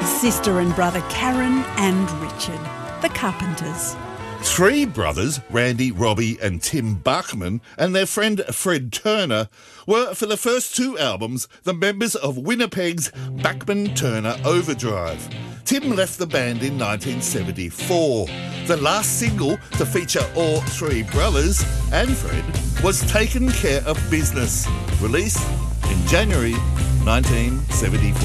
Sister and brother Karen and Richard, the Carpenters. Three brothers, Randy, Robbie and Tim Bachman, and their friend Fred Turner, were, for the first two albums, the members of Winnipeg's Bachman-Turner Overdrive. Tim left the band in 1974. The last single to feature all three brothers and Fred was Taken Care of Business, released in January 1974.